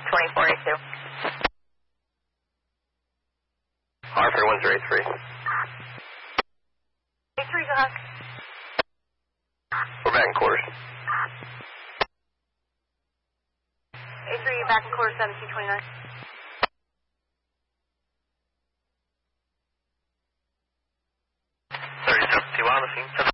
2482. Hartford 103. A3, go ahead. We're back in quarters. A3, you're back in quarters 1729. T1 on the scene.